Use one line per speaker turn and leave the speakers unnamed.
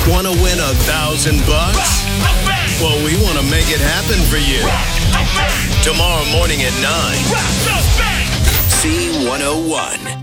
Want to win $1,000 bucks? Well, we want to make it happen for you. Tomorrow morning at 9. C101.